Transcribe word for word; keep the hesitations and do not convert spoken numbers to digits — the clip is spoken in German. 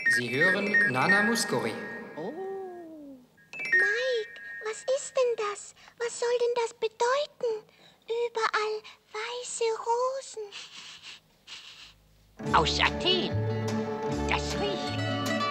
Sie hören Nana Muscuri. Oh. Mike, was ist denn das? Was soll denn das bedeuten? Überall weiße Rosen. Aus Athen.